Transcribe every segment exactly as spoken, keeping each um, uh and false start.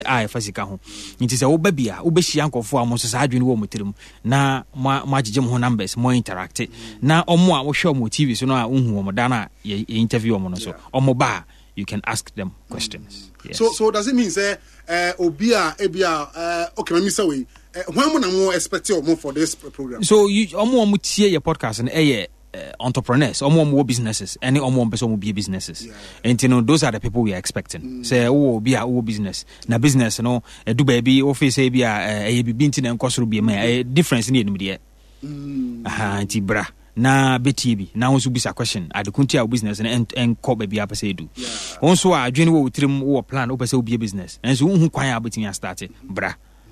a ɛfa sika ho nti sɛ wo ba bia wo bɛhyia nkɔfo a mo so saa adwene wɔ mo tirim na mo agye mo ho numbers mo interact na ɔmo a wo hwɛ mo T V so no a unhu mo da na ye interview ɔmo no so ɔmo ba you can ask them questions. Mm. Yes. So so does it mean say uh, obia ebia uh, okay let me say we when mo na mo expect you for this program? So you omo omo tie your podcast and eh uh, entrepreneurs, omo omo businesses, any omo omo person be businesses. Yeah. And you know those are the people we are expecting. Mm. Say oh be a oh business. Na business no e do baby office e be a e be binti na nkosoro be me difference ni enum de. Mm. Aha anti bra. Na betibi na won so bisa question adekunti a business na en ko ba bia pese edu won so adwene wo tirim wo plan wo pese wo be business enso hu kwan a betimi a start bra.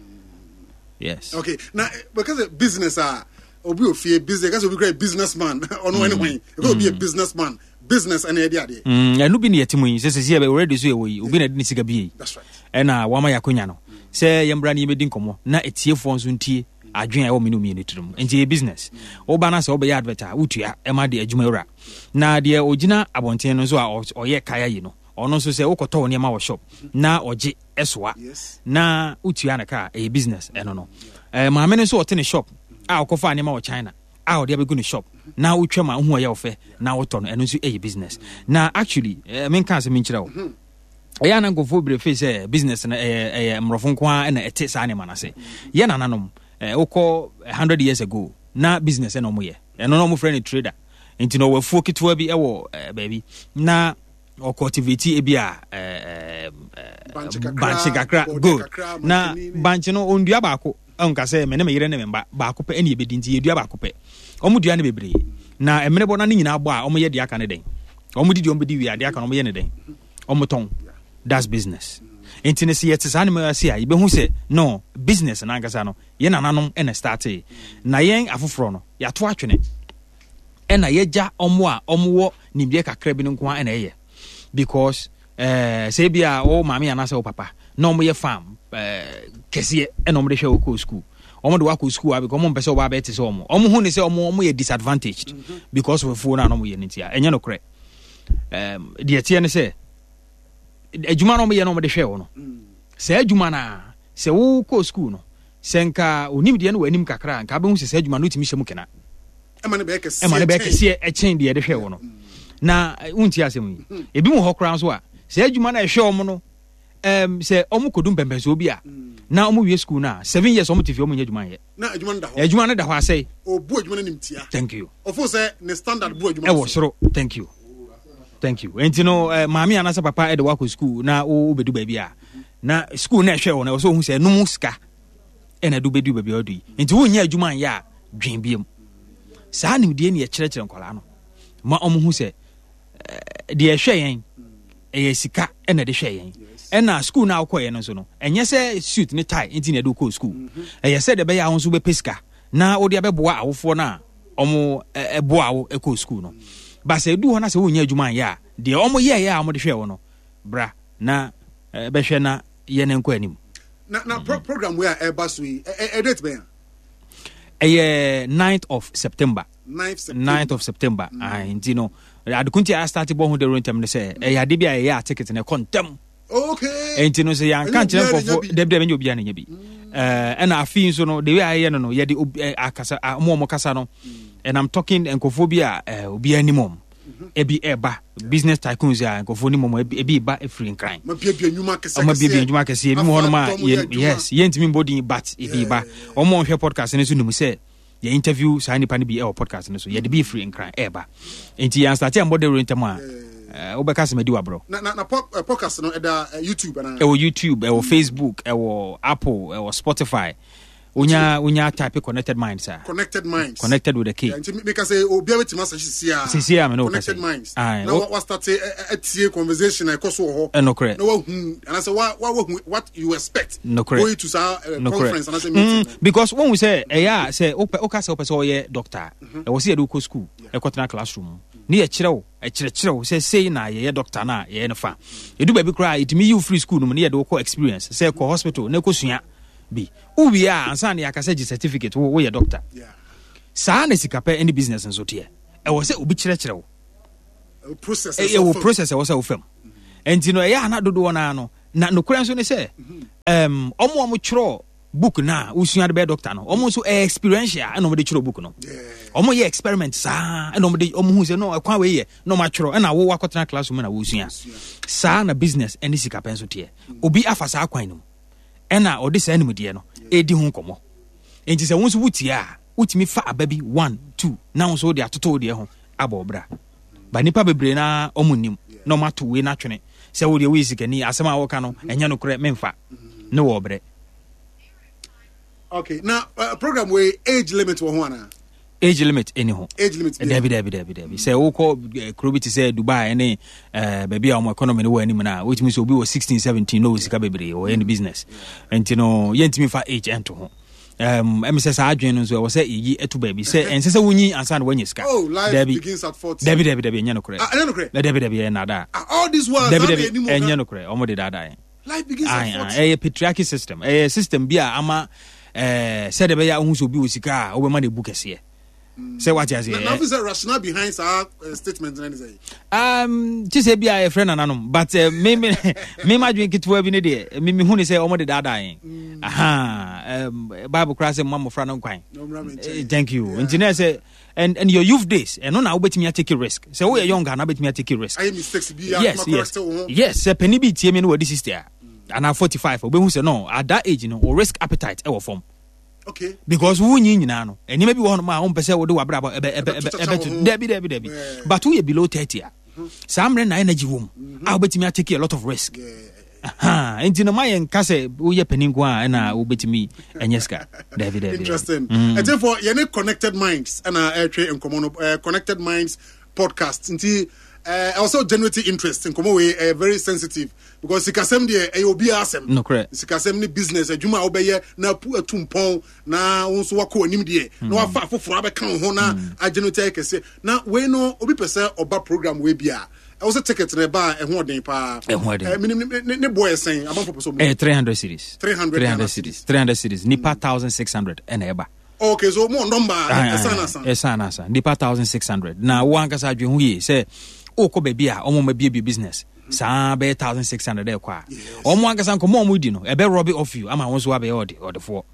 Yes. Okay. Now because a business ah obi ofie business because obi great businessman or no anyway it will be a businessman business and idea there. Mm enu bi na yetimu yi se se se be already so e wo yi obi na de sika bi. That's right. E na wa ma yakonya no se yembra na yemedi nkomo na etiefo nso ntie adwen a wo menu mi ne tirim enti e business wo ba na se wo be adverta utua e ma de adwuma ewura na de ogina abonten no so a oye kaya yi no ono so se wo koto wo ne ma wo shop na oje esoa na utua na ka e business eno no eh ma me no so wote ne shop a okofa ne ma wo China a wo de abegu ne shop na utwa ma hu oye wo fe na wo to no eno so e business na actually eh, men kan se min kira wo eya na ngofo bre face eh business na eh eh mrofo nko a na ete sa ne ma na se ye na nanom eh woko one hundred years ago na business eno mo ye eno no mo friend trader enti no wafuo kitwa bi e wo eh, baby na o cultivate e bia eh banche kakra good na banche no ondua baako onka se me ne me yire ne me ba baako pe ene ebedi nti edua baako pe omu dua ne bebre na emene bo na ne nyina agbo a omu ye de aka ne den omu didi omu di wi ade aka no omu ye ne den omu ton that's business enti ne se yete sa ne me ase a ibe hu se no business na nkasa no ye nananom ene start na yen afoforo no ya to atwene ena yeja omu a omu wo nimde kakra bi nko a ena ye because eh say bia o mama ya na say o papa no mo ye farm eh kese e no mo de hwe o ko school o mo de wa ko school abi ko mo mpese o ba be te say o mo o mo hu ne say o mo mo ye disadvantaged mm-hmm. because of phone na no mo ye ntia enye no kre um de tie ne say adwuma no mo ye no mo de hwe o no say adwuma na say wo ko school no senka onim de no wanim kakra nka be hu say adwuma no timi hye mu kena e ma ne be kese e ma ne be kese e chen de de hwe o no na unti asem yi ebi mo hokran so a se adwuma na ehwe omo no em se omo kodum pempe so obi a na omo wie school na seven years omo tifi omo nya adwuma ye na adwuma na da ho adwuma na da ho asai obu adwuma na nimtia thank you ofo se ne standard bu adwuma e wo soro thank you thank you enti no uh, maami anasa papa e de wa ko school na o bedu ba bia na school na ehwe wona so hu se no ska e na do bedu ba bia odu enti wo nya adwuma ya dwen biem saa nimdie ne ye kyerɛkyerɛ nkwala no ma omo hu se de ehwe yen e sika e na de hwe yen e na school na akọ yen no so no enye se suit ne tie enti na do ko school e ye se de be ya ho so be pesika na wo de abeboa awofo na omo eboa wo e ko school no ba se du ho na se wo nya adwuma ya de omo ye ye a mo de hwe wo no bra na be hwe na ye ne nko anim na na pro- program we are bus we e date be e ninth of September ninth of September ah enti no adekunti a start bo hu de rentam ne se e ya de bia ye a ticket ne kontam okay enti no se yan kan kire fofo de de be obi an nya bi eh e na afi so no de we aye no no ye de akasa mo mo kasa no and I'm talking enkofo bi a obi animum ebi eba business tycoons a enkofo ni mo ebi ba e free crime ma bia nyuma kese ma bia nyuma kese ebi mo hono ma yes ye ntimi body but ebi ba o mo hwe podcast ne so numu se ye interview sa ni pa ni bi e podcast ne so ye de be free crime eba enti yan start am body rentam a eh obeka se medi wa bro na na podcast no e da YouTube na e wo YouTube e wo Facebook e wo Apple e wo Spotify unya unya type connected minds sir connected minds connected with the key yeah, because obi a wetima say sia sia me no connected minds now what start a tie conversation e koso ho no correct no and I say what what what you expect no correct going to sa uh, no conference and I say meeting mm, because when we say eh yeah say oka say opa say oye doctor e wo say e do ko school e kwotena classroom ni e kirewo e kire kirewo say say na ye doctor na ye no fa e do ba bi kra it me you free school no ni ye do ko experience say ko hospital na ko sua bi ubi a ansa na yakasa gi certificate wo ye doctor yeah saa na sikape any business nso te e wo say obi kire kirewo process e wo process e wo say wo fam enti no e ya na dodo na no na no kura nso ne sɛ um ɔmo ɔmo kyerɛ book na usua de be doctor no ɔmo nso experiential ɛna ɔmo de kyerɛ book no ɔmo yɛ experiment saa ɛna ɔmo de ɔmo hu sɛ no ɛkwan we yɛ na ɔmo atwerɛ ɛna wo wakɔtena classroom na wo usua saa na business ɛne sika pɛ nso teɛ obi afa saa kwan no ɛna ɔde saa anim deɛ no ɛdi ho nkɔmɔ enti sɛ wo nso wutia a wutimi fa aba bi one two na wo nso de atoto deɛ ho abɔ obra ba nipa bebre na ɔmo nim na ɔmo ato we na twene sɛ wo de we sikani asɛm a wɔka no ɛnya no korɛ memfa ne wɔ obre. Okay, now uh, program where age limit wa ho age limit anyhow. Age limit. Debi debi debi debi. Say wo ko krobi ti say Dubai any eh baby a mo economy no anim na which means obi was sixteen seventeen no sika bebre or any business. And you know yentimi fa age ento ho. Um em say sa adwen no so wo say yi etu baby say en say wunyi ansa na wanyi sika. Oh, life begins at forty. Debi debi debi enya no kore. Ah, enya no kore. Debi debi na da. All this was debi debi enya no kore. Omo de da da. Life begins at forty. Eh patriarchy system. Eh system bi a ama eh said the beya hu so bi osika a obema na book ese say what you say now is the rationale behind our uh, statement and say um ti say bia e friend ananom but uh, me me me ma dwen kitwa bi ne de me me hu ne say omo de dada yen aha um bible class mo mo fra no kwan thank you engineer say and and your youth days and no na obetimi take a risk say we young na obetimi take a risk I mistakes be yes yes yes say penny bi tie me no wadi sister and I'm forty-five obehu say no at that age you know or risk appetite e wo form okay because who nyi nyina no eni maybe one ma on pese wo de wabra ba ebe ebe ebe debi debi debi but we below thirty a some na energy wom a obetimi take a lot of risk aha enti no my enka say wo ye paninko a na obetimi enyeska debi debi interesting and therefore you need connected minds and a trade in common connected minds podcast nti Uh, also generating interest in come way uh, very sensitive because sikasem de e obi asem no correct sikasem ni business adwuma obeye na tumpon na wonso wako anim de na wafa afoforo abeka ho na agenerator kese na we no obi pese oba program we bia I was a ticket na ba e ho den pa e ho den ne boy sen abon for so eh three hundred series three hundred three hundred series three hundred series nipa one thousand six hundred and eba okay so more number esana san esana san nipa one thousand six hundred na wo ankasa adwen hu ye say o ko baby a omo ma bie business saa be one thousand six hundred e kwa omo ankasa nko mo mo di no e be rob off you ama won so abe ode ode fo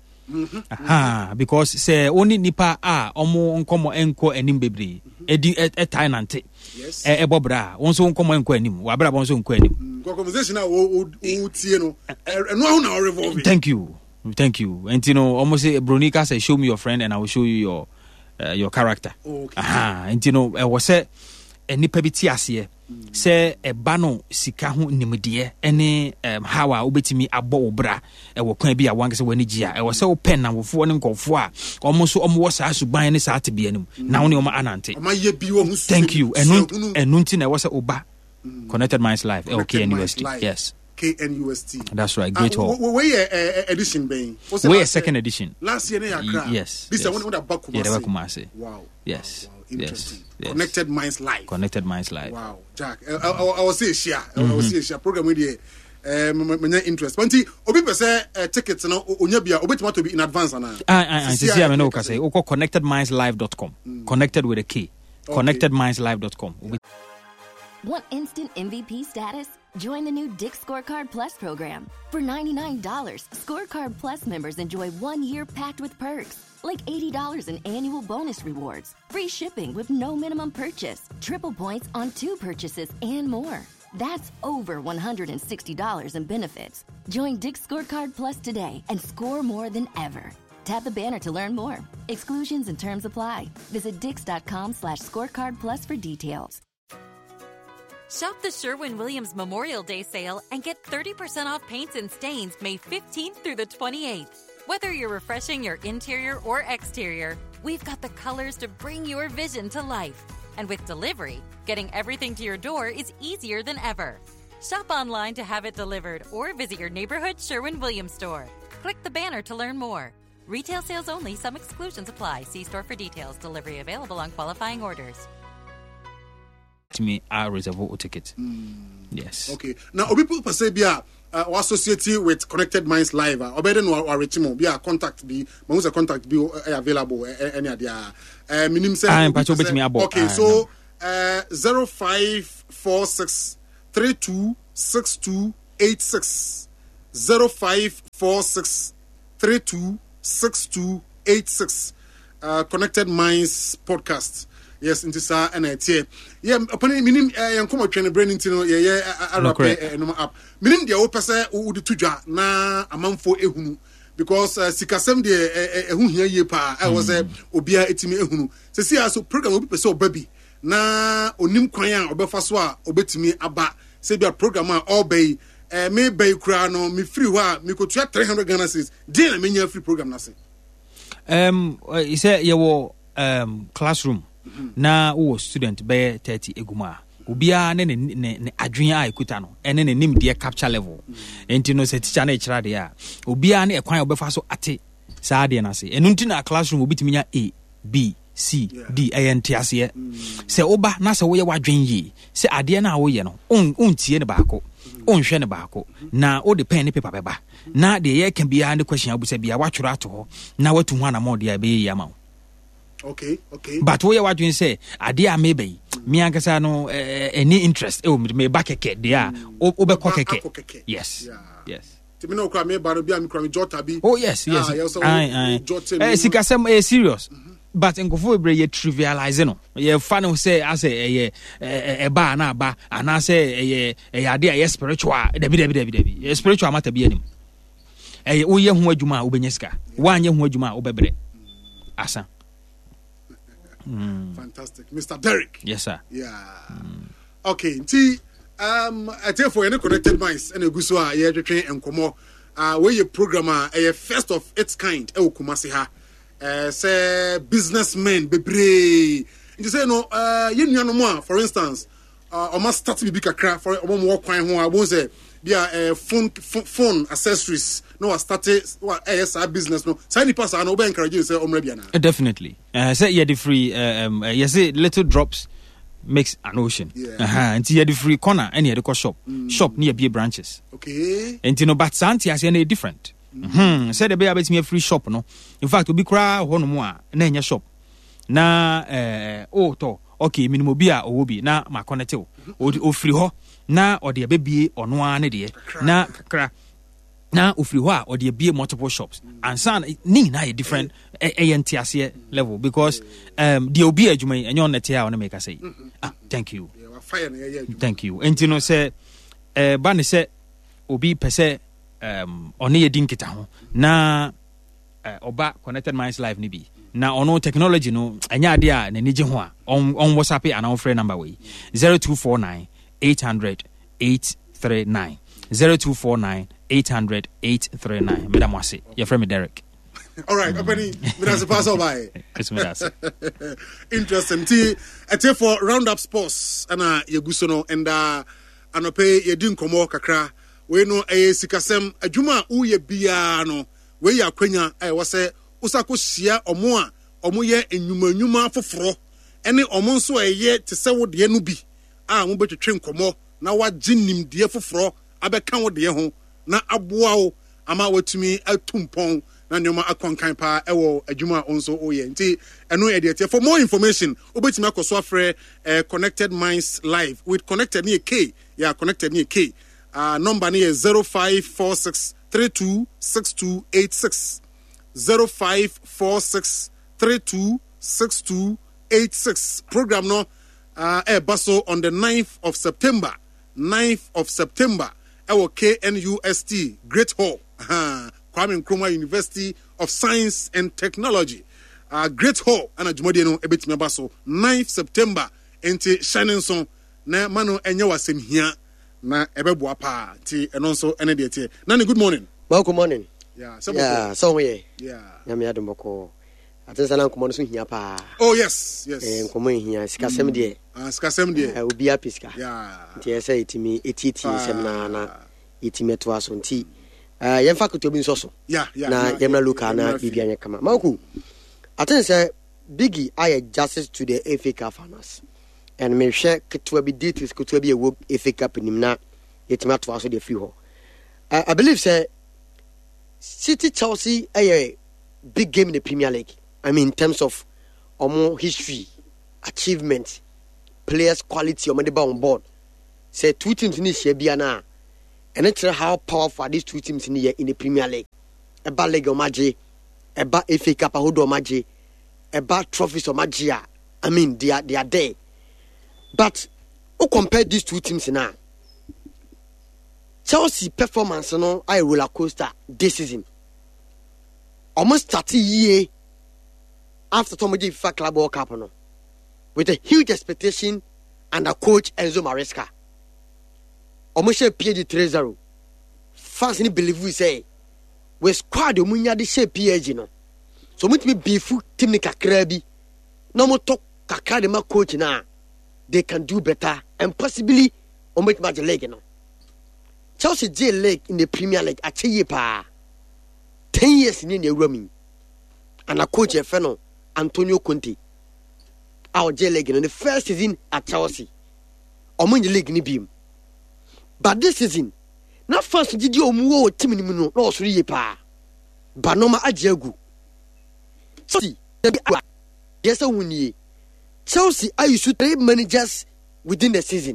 aha because say only nipa a omo nkomo enko anim bebre edi e tainante e e bobra won so nkomo enko anim wa bra won so enko anim conversation a o tie no eno ho na revolve thank you thank you and you know almost say Bronica say show me your friend and I will show you your uh, your character okay. aha and you know e was say enipa bi ti ase se e ba no sika ho nimdeɛ ene um, how a obetimi abɔ obra e wo kwan bi a wanke se wani gia e wo se wo pen na wofo ne nkɔfo a ɔmo so ɔmo wɔ saa suban ne saa tebea anim na wo ne ɔmo anante thank you enu enu nti na e wo se oba Connected Minds Live L K N U S T yes K N U S T that's right great uh, hall we uh, edition being we a second edition last year na Accra yes this yes. one when back yeah they Kumasi wow yes wow, wow. Interesting. Yes, yes. Connected Minds Live. Connected Minds Live. Wow, Jack. I, I, I will say share. I will say share. Program with you. Um, my interest. But obi pese tickets no onya bia obi to be in advance na. Ah ah ah. See, I know ka say. Oko connected minds live dot com. Connected with a K. Okay. connected minds live dot com. Yeah. Want instant M V P status? Join the new Dick's Scorecard Plus program. For ninety-nine dollars, Scorecard Plus members enjoy one year packed with perks. Like eighty dollars in annual bonus rewards, free shipping with no minimum purchase, triple points on two purchases, and more. That's over one hundred sixty dollars in benefits. Join Dick's Scorecard Plus today and score more than ever. Tap the banner to learn more. Exclusions and terms apply. Visit dix.com slash scorecard plus for details. Shop the Sherwin-Williams Memorial Day sale and get thirty percent off paints and stains May fifteenth through the twenty-eighth. Whether you're refreshing your interior or exterior, we've got the colors to bring your vision to life. And with delivery, getting everything to your door is easier than ever. Shop online to have it delivered or visit your neighborhood Sherwin-Williams store. Click the banner to learn more. Retail sales only. Some exclusions apply. See store for details. Delivery available on qualifying orders. To me, I reserve a ticket. Mm. Yes. Okay. Now, obi people say bia uh, or associate with Connected Minds Live. Or better no or reach mo bia contact be. My a contact be uh, available. Any idea? Uh, minim say. I'm part of me about. Okay, so uh, zero five four six three two six two eight six zero five four six three two six two eight six. Uh, Connected Minds podcast. Yes, into sa and I tell yeah. Upon minim uh, come out training brain into no yeah yeah arape no app. Minim dia opese wo de tuja na amanfo ehunu because uh, sikasem de ehun hia ye pa. I was a obia etimi ehunu. Se see so program obi pese obabi na onim kwan a obefa so a obetimi aba. Se bia program a obey eh me bay kura no me free ho a me ko tua three hundred Ghana cedis. Dey na me nya free program na se. Um, he said you were um classroom. Mm-hmm. Na wo student be thirty eguma. Obia ne ne ne adwen a ekuta no. Ene ne nim de capture level. Enti no se teacher na ekira de a. Obia ne ekwan obefa so ate. Saa de na se. Enu nti na classroom obitimi nya A, B, C, yeah. D, A, N, T, A, C. Mm. Se oba na se wo ye wadwen yi. Se ade na wo ye no. On on tie ne baako. On hwe ne baako. Na o de pen ne paper beba. Na de ye can be and question abusa bia watwura to ho na watu ho na mo de be yi ama. Okay, okay. But we what you say ade a maybe me ankasa no any interest e o me ba keke de a obekọ keke. Yes. Yeah. Yes. Timi no kwa me ba no bia me kwa me jota bi. Oh yes, yes. Ai ai. Eh sikasem e serious. But nkofo ebre ye trivialize no. Ye fa no say as e e ba na ba ana say e e ade a spiritual debi debi debi debi. Spiritual matter bi anim. Eh wo ye ho adwuma obenya sika. Wa anye ho adwuma obebre. Asa. Mm. Fantastic. Mister Derek. Yes, sir. Yeah. Mm. Okay. T um I tell for any Connected Minds and a guso a ye twetwe enkomo uh where your programmer a first of its kind e Kumasi ha uh say businessmen bebre. You say no uh ye nuano mo for instance uh almost start to be kakra for omo wo kwan ho a won say bia uh, phone phone accessories no started what A S R business no say ni pass no be encourage you say omra bia na. Definitely. Uh say you the free uh, um uh, you say little drops makes an ocean. Yeah. Uh-huh. And you the free corner and you the shop. Mm. Shop near be branches. Okay. And you know but santi as any different. Mhm. Mm. Say the be about me a free shop no. In fact we be cry ho no mo a na nya shop. Na eh oh to okay minimum bia o bi na ma connect o o free ho na or the baby or no one de na kakra na ofiri ho a or the be multiple shops mm. and san ni na a different A N T S level because um the obi adwuma enyo on netia on make say ah thank you yeah fire na yeah thank you enti no say eh ba ne say obi pese um on ye din kita ho na oba Connected Minds live ni bi na ono technology no anya ade a na ni je ho a on on WhatsApp and on free number we zero two four nine eight hundred eight three nine zero two four nine eight hundred eight three nine. Madam Wasi, your friend Derek. All right, Apani, Midas pass by. Interesting. T ate for roundup sports ana yegusono and uh anope yedin komo kakra we no eh sikasem adwuma u ye bia no we ya kwanya eh wo se usako hia omo a omo ye enwuma enwuma foforo ene omo nso eye te se wo de no bi a mo betwetwe nkomo na wagye nimdeɛ foforɔ abɛka wo de ho na aboa wo ama watumi atumpɔn na nyoma akonkan pa ɛwɔ adwuma onso oyɛ nti ɛno ɛdeɛ for more information obetumi akɔso afrɛ uh, Connected Minds live with Connected near K yeah Connected near K uh, number near zero five four six three two six two eight six zero five four six three two six two eight six program no uh eh baso on the ninth of September ninth of September our K N U S T Great Hall uh, Kwame Nkrumah University of Science and Technology uh, Great Hall ana jumodi no ebetimi baso ninth September enti shining son na mano enye wasem hia na ebeboa pa ti eno nso ene de tie nani good morning well good morning yeah so yeah so we yeah nyame adomoko atensana nkomo no so hia pa oh yes yes eh nkomo hia sikasem de ah sikasem de eh obi apiska yeah nti ese itimi etiti sem na na itimi to aso nti eh yemfa kotobi nso so yeah yeah na yemna loka na bibia nya kama maku atense biggie aye justice to the F A Cup finals and me hwe ketwa bi details ketwa bi ewo F A Cup nim na itimi to aso de free ho I, I believe say City Chelsea aye big game in the Premier League. I mean, in terms of omo history, achievement, players quality, omo de ba on board. Say two teams ni share bia na and it's how powerful these two teams in the in the Premier League. Eba league omaje, eba F A Cup ahodo omaje, eba trophies omaje. I mean, they are they are there. But who compare these two teams now? Chelsea performance no a roller coaster this season. Almost thirty years after Tomoji FIFA Club World Cup no, with a huge expectation under coach Enzo Maresca. Almost share P G three zero. Fans ni believe we say we squad omunya de share P G no. So me be beefu team ni kakra bi. No mo talk kakra de ma coach na. They can do better and possibly on make match leg no. Chelsea J League in the Premier League a cheap pa. Ten years in the rooming. And a coach a fellow Antonio Conte. Our J League in the first season at Chelsea. Or the league ni beam. But this season, not first did you move team in no no three pa. But no ma ajagu. Chelsea, yes, I win ye. Chelsea are you should three managers within the season.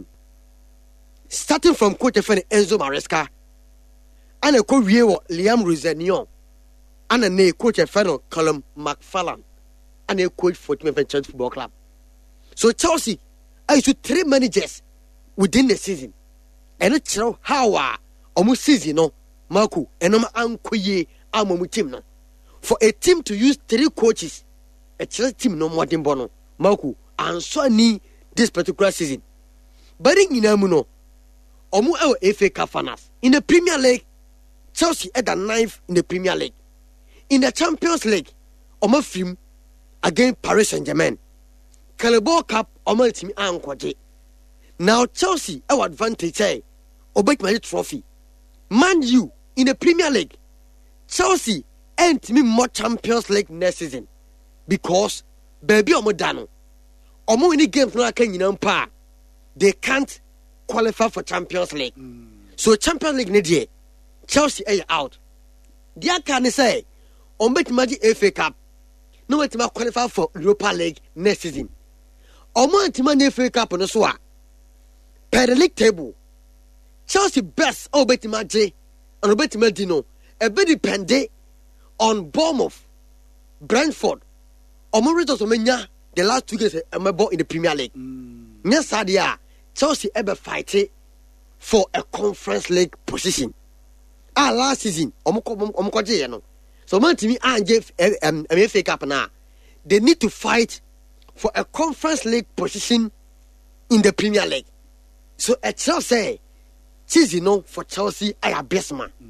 Starting from coach Enzo Maresca, and a coach Liam Rosenior, and a name coach Callum McFarlane, and a coach for Team Chelsea Football Club. So Chelsea are you should three managers within the season. And it's now how almost season no Marco and no Ankoye Amomu team no. For a team to use three coaches, a Chelsea team no more than Bono, Marco, and so need this particular season. But in Amuno, Omu El F A Cup finals. In the Premier League, Chelsea at the ninth in the Premier League. In the Champions League, Omu film against Paris Saint-Germain. Carabao Cup, Omu team Ankwaje. Now Chelsea, our advantage, say, Obek my trophy. Man U in the Premier League, Chelsea ain't me more Champions League next season because baby Omu dano. Omu in the games no can you know pa. They can't qualify for Champions League. Mm. So Champions League next year, Chelsea are out. They can say, on bet magic F A Cup, no way to qualify for Europa League next season. On one team F A Cup on the soa. Per the league table, Chelsea best oh bet magic and bet Medino, a bit dependent on Bournemouth, Brentford, or more results of Menya the last two games I'm about in the Premier League. Mm. Yes, Sadia. Chelsea ever fighting for a Conference League position. Ah, last season, omukwaje no. So man to me and Jeff um F A Cup now. They need to fight for a Conference League position in the Premier League. So at Chelsea, season no for Chelsea I best man. Mm.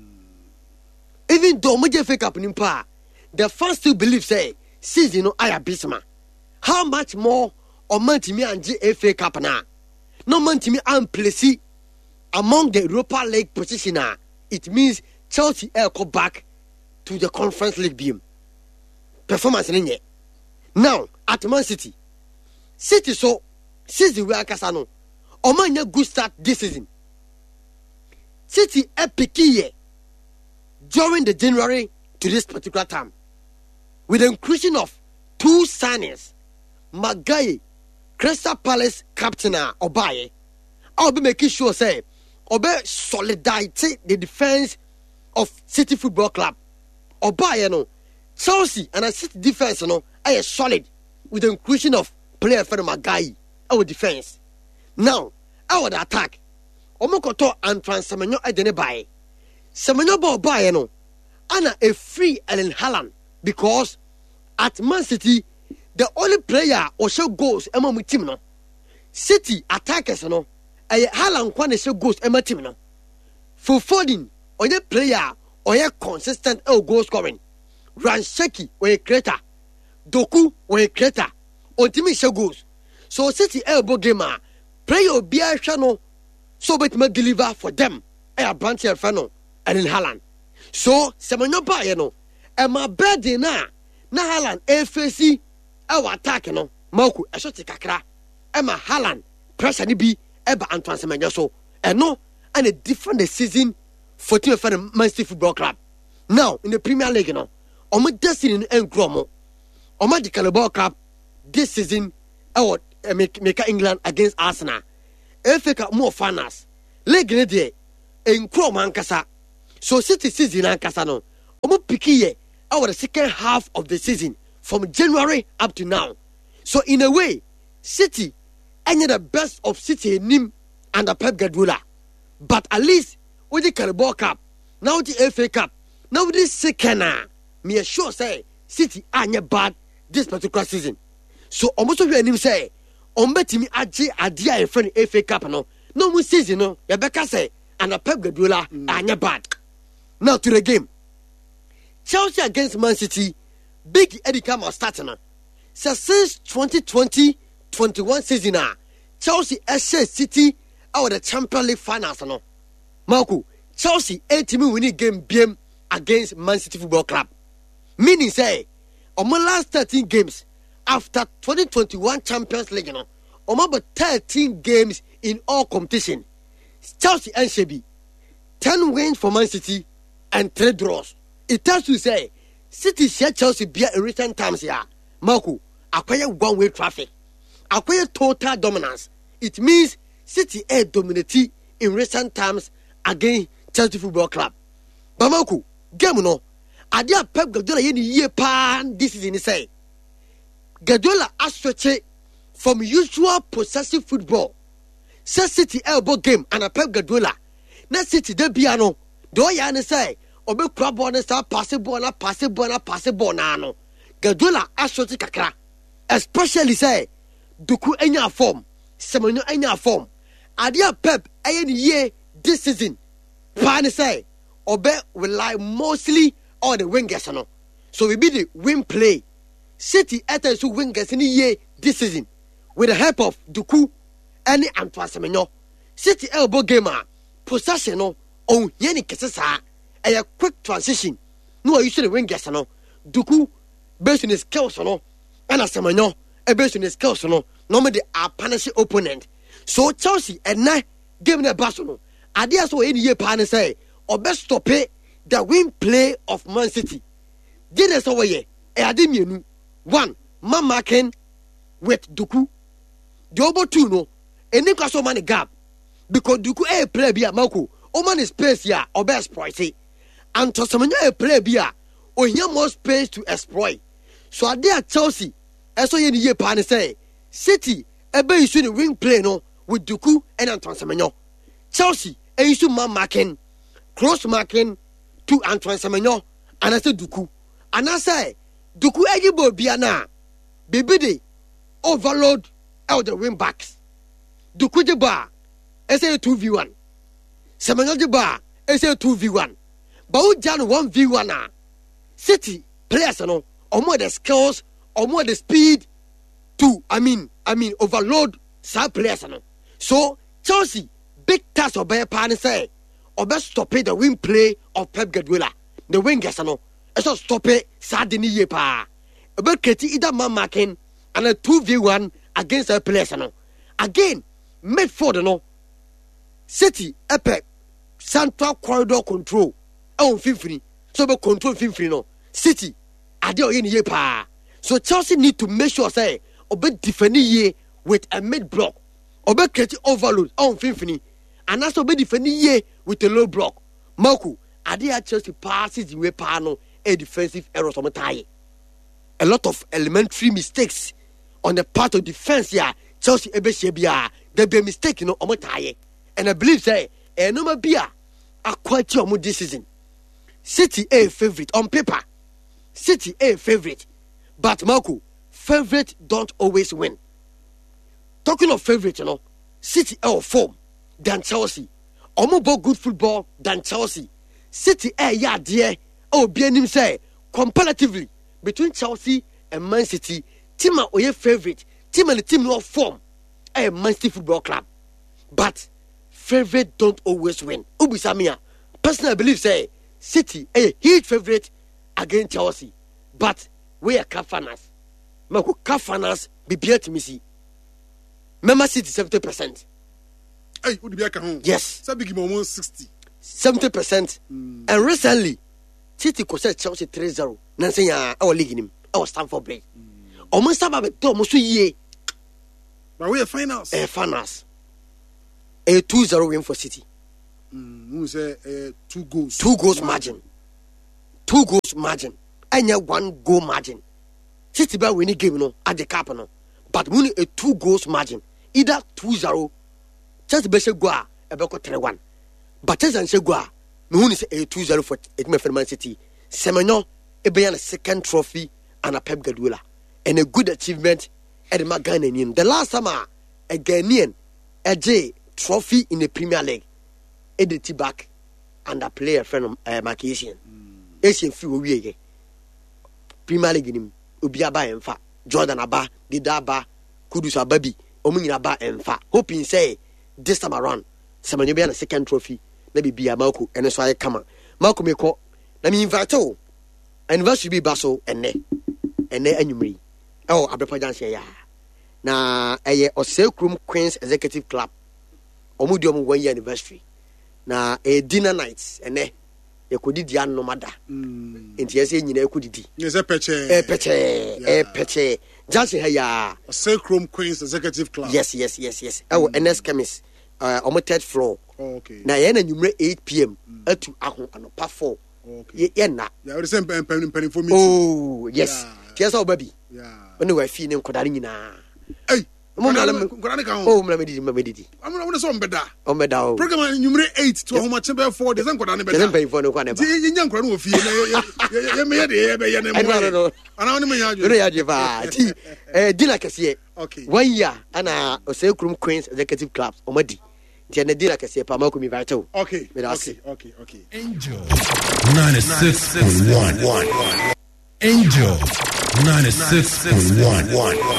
Even though my F A Cup in pa, the fans still believe say season no I best man. How much more or man to me and F A Cup now? No man to me and place among the Europa League positioner. It means Chelsea will go back to the Conference League beam. Performance in it. Now at Man City, City so season where Casano, or man a good start this season. City epic year during the January to this particular time, with the inclusion of two signings, Maguire. Crystal Palace captain Obaye, I'll be making sure say Obaye solidarity the defense of City Football Club. Obaye no Chelsea and a City defense no are solid with the inclusion of player for Maguire our defense. Now our attack Omokoto and Transamanyo Edene Baye. Semenyo Obaye no ana a free Ellen Haaland because at Man City the only player or show goals among team no City attackers no a Haaland kwane show goals among team no for Foden or a player or a consistent oh, goal scoring Rancheki or a creator Doku or a creator on team show goals so City elbow gamer player be a channel so bet me deliver for them a branch of fano and in Haaland so Semenyo Baye no e ma bed na na Haaland F C our attack no Marco a shot kakra Emma Haaland pressure ni bi eba Antoine Semenyo so and no and a different season for team for the Man City Football Club. Now in the Premier League no omo destiny en gromo omo the Carabao Cup this season our make England against Arsenal F A Cup more finals league ne dey enkro mankasa. So City season ankasa no. Omo pikiye our the second half of the season from January up to now. So in a way, City any the best of City nim under Pep Guardiola. But at least with the Carabao Cup, now the F A Cup, now this second me sure say City anya bad this particular season. So almost of him say on betimi aje adia e friend F A Cup no. No more season no. Rebecca say and Pep Guardiola mm. anya bad. Now to the game. Chelsea against Man City, big Eddie Campbell starting. So since twenty twenty twenty-one season, Chelsea S C City out of the Champions League finals. No, Marco, Chelsea eight team winning game B M against Man City Football Club. Meaning say, on my last thirteen games after twenty twenty-one Champions League, you know, on about thirteen games in all competition, Chelsea and Shebi, ten wins for Man City and three draws. It tells you say City share Chelsea beer in recent times here. Marco, acquire one way traffic, acquire total dominance. It means City a dominate in recent times against Chelsea Football Club. But Marco, game no, Adia Pep Guardiola yeni year pan this is in say. Guardiola aswitch from usual possessive football. Say City elbow game and a Pep Guardiola. Na City de biano. Do ya ne say obe kura ball na start pass ball na pass ball na pass ball na no. Guardiola aswitch kakra. Especially say Duku enya form, Semenyo enya form. Adia Pep ayen year this season. Pan say obe rely mostly on the wingers no. So we be the wing play. City enter to wingers in the year this season with the help of Duku and Antoine Semenyo. City elbow gamer possession no on yeni kesesa a quick transition. No you should the wingers no. Duku based on his skills no and Semenyo a based on his skills no. Normally our partnership opponent. So Chelsea and na game na Barcelona. Adia so any year pan say or best stop it the win play of Man City. Did us over here. E adimienu one man marking with Duku. The other two no. And then so many gap because Duku a play be a Marco. O man is space here or best exploit. And to some a play be a or here more space to exploit. So Adia Chelsea. As so any year pan say City a base in the wing play no with Duku and Antoine Semenyo. Chelsea a issue man marking, cross marking to Antoine Semenyo and I say Duku. And I say Duku Egibo Biana baby de overload out the wing backs. Duku de bar S A two v one. Semenyo de bar S A two v one. But Jan one v one. City players no or more the skills or more the speed to I mean I mean overload side players no. So Chelsea big task of Bayer Pan say or best stop it the wing play of Pep Guardiola. The wingers no. So stop it Sardini ye pa. About Keti either man marking and a two v one against a players no. Again, midfield no. City epic central corridor control. Oh fifty. So be control fifty no. City adio ye ye pa. So Chelsea need to make sure say obe defend ye with a mid block. Obe create overload on fifty. And also obe defend ye with a low block. Marco, adia Chelsea passes the way pano a defensive errors on tie. A lot of elementary mistakes on the part of defense here. Chelsea ebe shebia there be mistake you know on tie. And I believe say a number be a quite your this season. City a favorite on paper. City a favorite. But Marco, favorite don't always win. Talking of favorite, you know, City a form than Chelsea. Or more good football than Chelsea. City a yeah dear. Oh, bien him say comparatively between Chelsea and Man City, team are your favorite. Team and the team no form. A Man City Football Club. But favorite don't always win. Ubi Samia. Personally, I believe say City a huge favorite against Chelsea. But we are Kafanas. Maku Kafanas be beer to me see. Member City seventy percent. Hey, would be a home? Yes. Sabi give almost sixty. Seventy percent. And recently, City could say Chelsea three zero. Nancy our league in him. Our Stamford Bridge. Almost about it almost a year. But we are finals. A finals. A two zero win for City. Mm, who say uh, two goals. Two goals margin. margin. Two goals margin. And one goal margin. City by winning game no at the cap no. But we need a two goals margin. Either two zero. Just be say go a beko three one. But just and say go a me who say a two zero for it me for Man City. Semenyo e be a second trophy and a Pep Guardiola. And a good achievement at the Ghanaian. The last time a Ghanaian a J trophy in the Premier League. Edit back and a player friend of uh, Mark Asian. Asian few we Premier League in Ubiaba and Fa Jordan Abba, Didaba, Kudus Ababi, Omin Abba and Fa. Hoping say this time around, some of you be a second trophy, maybe be a Malco and that's why I come. Malco me call. Let me invite you. Anniversary be Basso and ne and ne and you me. Oh, Abrapajan say ya. Na a Oseokrum Queens Executive Club. Omudium one year anniversary. Na a dinner night ene e kodi di anno mada enti ese nyina e kodi di yes e peche e peche e peche just here ya Sacrum Queens Executive Club yes yes yes yes oh N S chemist uh on third floor oh, okay na ye na nwumre eight p.m. atu aho anopa four okay ye na ya we say pen pen pen for me oh yes yes oh baby yeah when we fi ne nkodare nyina hey mo mala me nkodare ka oh mala me di me di amuna wona so mbeda ombeda o program numero eight to homa chembe four de san nkodare beda de pen for no kwa ne ba ti nya nkodare no fi na ye me ye de ye be ye na mo ana woni me nya aju no ya je ba ti eh dina kase okay one year ana Oseokrum Queens Executive Clubs omadi ti na dina kase pa ma ko mi va taw okay okay okay okay Angel ninety-six point one Angel ninety-six point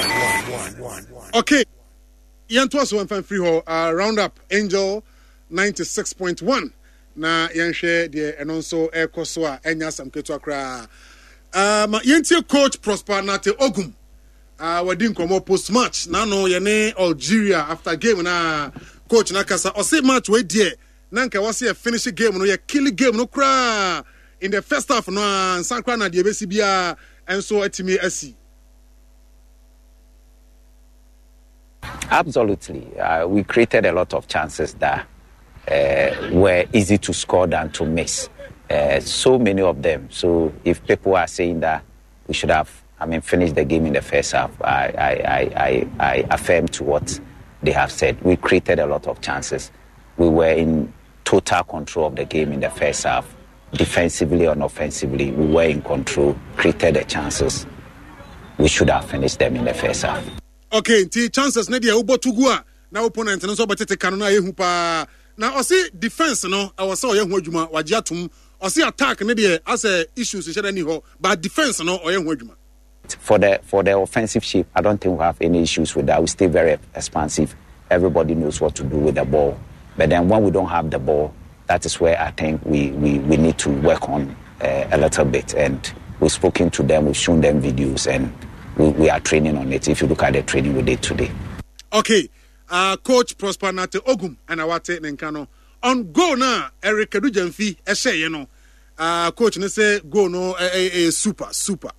one okay yanto so fan free ho uh, round up Angel ninety-six point one na yanhwe de eno nso ekoso a enya samketo akra um yentie coach Prosper Nate Ogum uh wadi nkomo post match na no ye ne Algeria after game na coach na kasa o say match we die na nka wase e finish game no ye kill game no kra in the first half no ansan kra na de besi bia enso atimi asi. Absolutely. Uh, we created a lot of chances that uh, were easy to score than to miss. Uh, so many of them. So if people are saying that we should have, I mean, finished the game in the first half, I, I, I, I, I affirm to what they have said. We created a lot of chances. We were in total control of the game in the first half. Defensively and offensively, we were in control, created the chances. We should have finished them in the first half. Okay, the chances na dia ubo tugua na opponent no so betete kanu na yehu pa na o say defense no I was say yehu adwuma waje atum o say attack na dia as a issues sheda ni ho but defense no o yehu adwuma. For the for the offensive shape, I don't think we have any issues with that. We stay very expansive. Everybody knows what to do with the ball. But then when we don't have the ball, that is where I think we we, we need to work on uh, a little bit. And we've spoken to them, we've shown them videos, and We, we are training on it. If you look at the training we did today. Okay, uh, Coach Prosper Nate Ogum and Awate Nenkano on go now. Eric Kadujemfi Eshe, you know, uh, Coach, ne say go no a, a, a super super.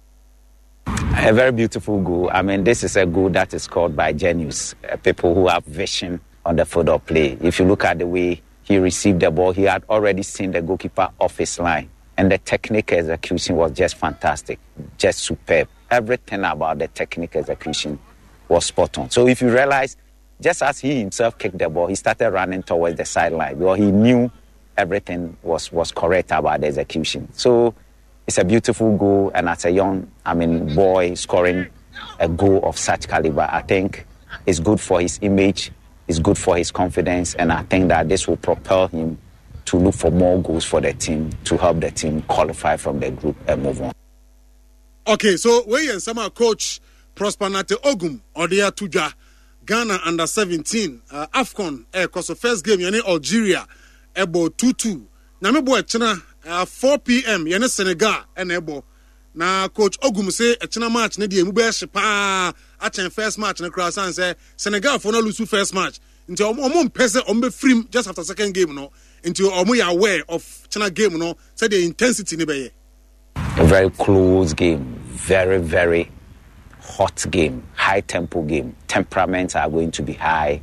A very beautiful goal. I mean, this is a goal that is scored by genius, uh, people who have vision on the field of play. If you look at the way he received the ball, he had already seen the goalkeeper off his line, and the technical execution was just fantastic, just superb. Everything about the technical execution was spot on. So if you realize, just as he himself kicked the ball, he started running towards the sideline because he knew everything was, was correct about the execution. So it's a beautiful goal, and as a young, I mean, boy scoring a goal of such caliber, I think it's good for his image, it's good for his confidence, and I think that this will propel him to look for more goals for the team, to help the team qualify from the group and move on. Okay, so we and some coach Prosper Nate Ogum Odia Tuja Ghana under seventeen uh, AFCON eh cause the first game yene Algeria ebo two two. Na me boy china uh, four p.m. yene Senegal and ebo. Na coach Ogum say a china match ne die mu be hye pa a chen first match na cross and say Senegal for no lose first match. Until omo mpese omo free just after second game no. Until omo ya aware of china game no say the intensity ne be. A very close game, very, very hot game, high tempo game. Temperaments are going to be high,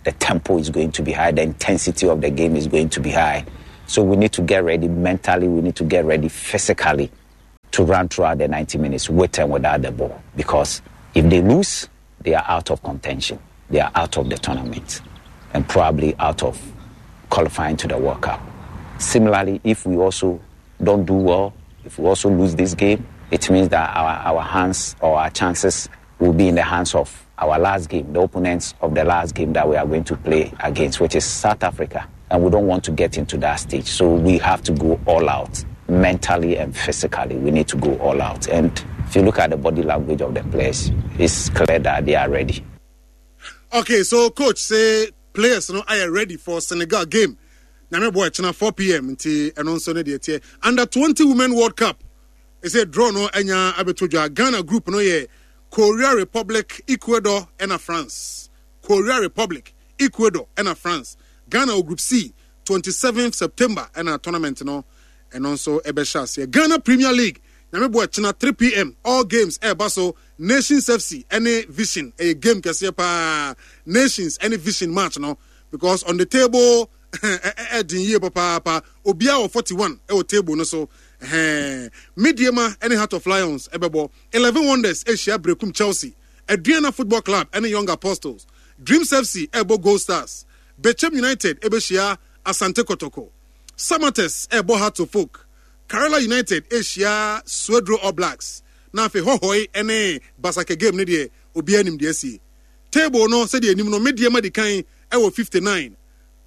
the tempo is going to be high, the intensity of the game is going to be high. So we need to get ready mentally, we need to get ready physically to run throughout the ninety minutes with and without the ball. Because if they lose, they are out of contention. They are out of the tournament and probably out of qualifying to the World Cup. Similarly, if we also don't do well, if we also lose this game, it means that our, our hands or our chances will be in the hands of our last game, the opponents of the last game that we are going to play against, which is South Africa. And we don't want to get into that stage. So we have to go all out, mentally and physically. We need to go all out. And if you look at the body language of the players, it's clear that they are ready. Okay, so coach, say players you know, are ready for Senegal game. Now, boy, it's four p.m. and also under twenty Women World Cup. It's a draw no enya abetoja Ghana group no ye Korea Republic, Ecuador, and France. Korea Republic, Ecuador, and France. Ghana Group C, twenty-seventh September, and a tournament, no, and also Ebeshas. Ghana Premier League, Namibwa China, three p.m. All games, eh, Baso, Nations F C, any vision, a game, Kasia, Nations, any vision match, no, because on the table, eh, eh, papa, Obia forty-one, eh, table, no, so. Eh, Mediama, any Heart of Lions, Ebebo, eleven Wonders, Asia Brekum Chelsea, Adriana Football Club, any Young Apostles, Dreams F C, Ebo Gold Stars, Bechem United, Ebeshia, Asante Kotoko, Samates, Ebo Heart of Folk, Kerala United, Asia, Swedro All Blacks, Nafe Hohoi, any Basake game, Nedie, Obianim D S C. Table no, said the Nimno Mediama de Kain, Ewo fifty-nine.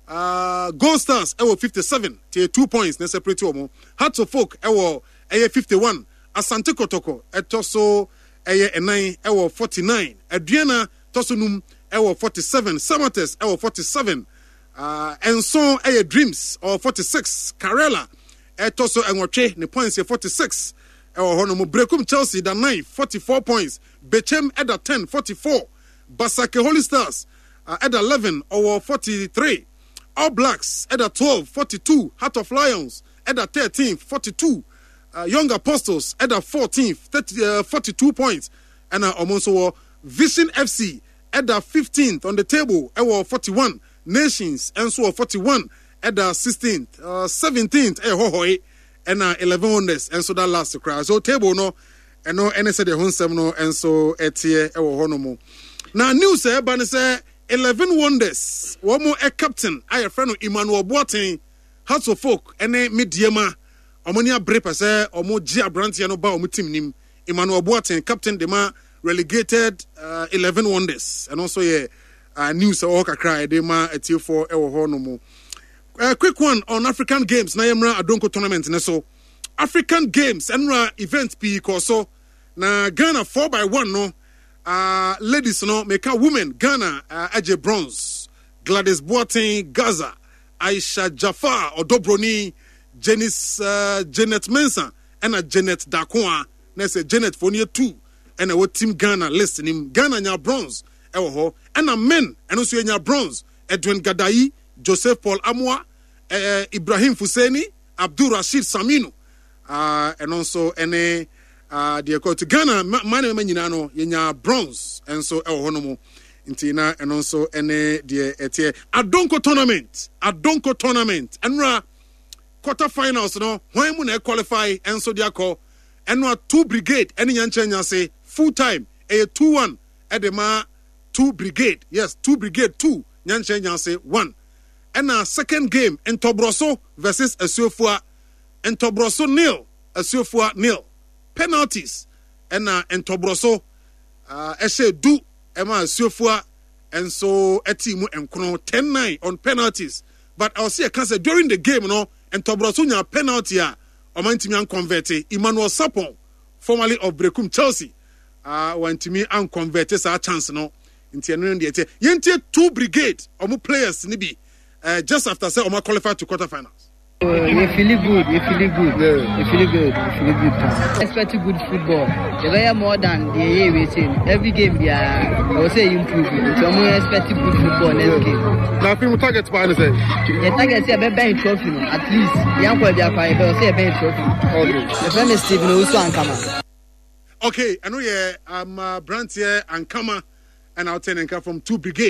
Uh, Gold Stars, Ewo fifty-seven, tier two points, ne separate omo. Hearts of Folk, Ewo, Eye fifty-one. Asante Kotoko, Etoso, Eye nine, Ewo forty-nine. Adriana, Tosonum, Ewo forty-seven. Samates, Ewo forty-seven. Uh, Enson, Eye Dreams, or forty-six. Karela, Etoso, Enwoche, ne points, here forty-six. Ewo Honomo, Brekum Chelsea, the nine, forty-four points. Bechem, Eda ten, forty-four. Basake Holy Stars, uh, Eda eleven, or forty-three. All Blacks, Eda twelve, forty-two. Heart of Lions, Eda thirteen, forty-two. Uh, Young Apostles, Eda fourteen, thirty, uh, forty-two points. And uh, also Vision F C, Eda fifteenth on the table, Ewa forty-one. Nations, Enso forty-one, Eda sixteenth, uh, seventeenth, eh, hohoi, and uh, eleven wonders, and so that last cry. So table no, and no, and said the home seven no, and so etie, Ewa honomo. Now, news, eh, but say eleven wonders. One more a captain. I a friend of Emmanuel Boateng. Hearts of Folk. Ene mediama. Omonia brepa say omo Gia Branti no ba omo team nim. Emmanuel Boateng captain dema relegated uh, eleven wonders. And also yeah uh, news all kakra dema etie for ewo ho no mo. A quick one on African Games. Na yemra Adonko tournament ne so. African Games enra event P so na Ghana four by one no. Uh, ladies, no, make a woman, Ghana, uh, Aje Bronze, Gladys Boateng, Gaza, Aisha Jafar, Odobroni, Janice, uh, Janet Mensah, and a Janet Dakoa, and say Janet Fournier two, and a team Ghana listening, Ghana nya bronze, ewo, and a men, and also nya bronze, Edwin Gadai, Joseph Paul Amwa, uh, Ibrahim Fuseni, Abdul Rashid Saminu, uh, and also any. Uh, the to Ghana, many men no yenya bronze, and so el honomo intina, and also any the etie Adonko tournament, Adonko tournament, and ra quarterfinals no when mun qualify, and so dia call, and ra two brigade, any yanchenya say full time, a two one at the ma two brigade, yes, two brigade two, yanchenya say one, and a second game, and Tobroso versus Asiofua, and Tobroso nil, Asiofua nil. Penalties and uh, and Tobroso uh essay do Emma Siofua and so a team and ten nine on penalties. But I'll see a cancer during the game, you know, and Tobroso nya penalty or Mantimian converted Emmanuel Sapon, formerly of Brekum Chelsea, uh went to me and converted our chance no into the Yente two brigade or more players nibi uh, just after say Oma qualified to quarterfinals. Uh, we feel good, we feel good, yeah. we feel good, we feel good. Expect good football. The way more than the year we seen. Every game we are, we say improving. So we expect good football next game. Now, people target to buy say. The target say a bench trophy. At least, young boy be a fire, but say a bench trophy. Okay. The friend is Stephen also Ankama. Okay, I know yeah, I'm uh, Brant here Ankama, and I'll tell you from two brigade.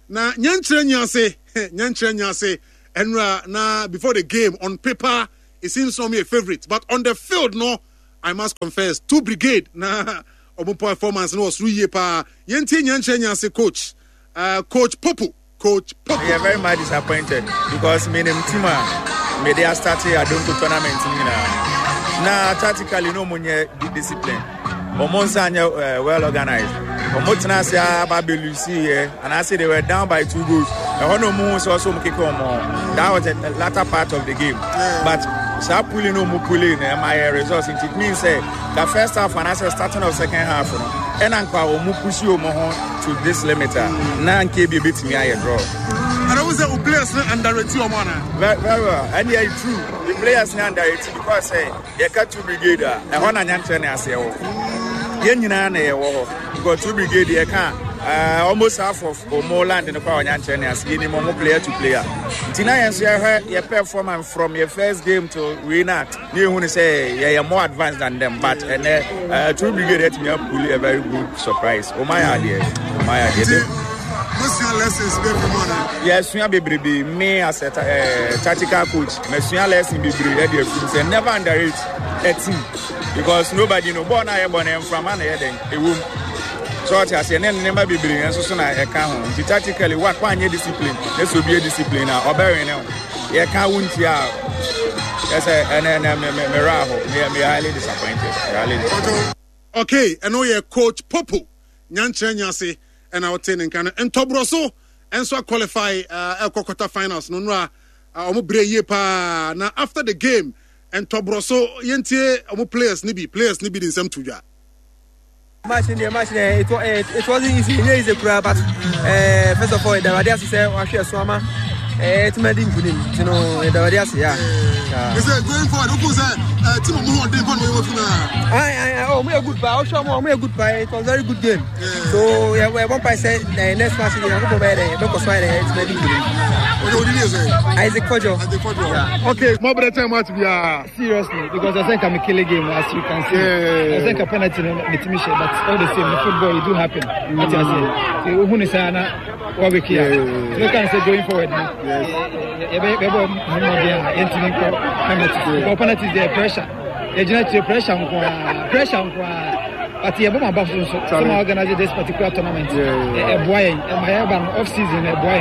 na nyankyerɛ nyase nyankyerɛ nyase enra na before the game on paper it seems to me a favorite, but on the field no, I must confess two brigade na omo performance no was through pa yenti nyankyerɛ nyase coach uh, coach Popo coach Popo. We are very much disappointed because me name team me they started I don't go tournament now. Now tactically no money discipline. Omonsa uh, well organized. Omotna say Babelusi here, and I say they were down by two goals. I want no more so also kick on more. That was the latter part of the game. Yeah. But so pulling no more pulling my results. It means say the first half and I say starting of second half. And anka omu push you more to this limiter. Now K B beat me I draw. And I was say players underrated your man. Very very well. And yeah, it's true. The players underrated because say you got two brigade. I want to nyantre na say yen nyina na ye wo because two brigade ye can uh, almost half of Omoland in the power nyanche na as any more player to player ntina yen so ye ye performance from your first game to Renat you who say ye more advanced than them, but and uh, two brigade let me pull a very good surprise. Oh my idea oh my idea lessons every morning. Yes, we are baby. Me as a uh, tactical coach, me sua lesson be baby. Say never underrate a team because nobody know born I born am from an head a womb. So I say never be bring and so soon I can. Tactically, what one year discipline? This will be a discipline now. Or better now. You can't win here. Yes, and then me me raho. Me me highly disappointed. Highly. Okay, I know you're coach Popo. Nyanche nyase. And I was saying, can and Tobroso and so qualify uh quarter finals. No, no, omo breye pa. Now after the game, and Tobroso yentie omo players nibi players nibi in some tuja. Match in the match, it was it wasn't easy. Here is a crowd, but uh, first of all, the Radias said, "I share Swama." It's made in Punin, you know, the Radias, yeah. Is it going forward? Who said, "Team more than one way of I, I, oh, we are good buy. Also, we are good buy. It was a very good game. So, yeah, we one price said the next match, we are going to buy the Boko Swire. It's made in Punin. What did you say? Isaac Kojo. Isaac Kojo. Yeah. Okay, more better time what we are seriously because I think I'm a killer game as you can see. Yeah. I think a penalty in the team, but all the same, the football it do happen. What you say? So who is Anna? What we care? So you can say going forward. Yes. Yeah. Penalty is there pressure. You generate pressure, pressure. But you have about some organize this particular tournament. A boy, my urban off season, a boy